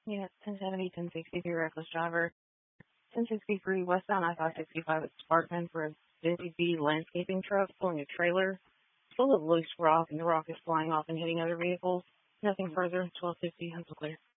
Yeah, 1070, 1063 reckless driver. 1063 westbound I-565 at Sparkman for a busy bee landscaping truck pulling a trailer full of loose rock, and the rock is flying off and hitting other vehicles. Nothing further. 1250, Hensel Clear.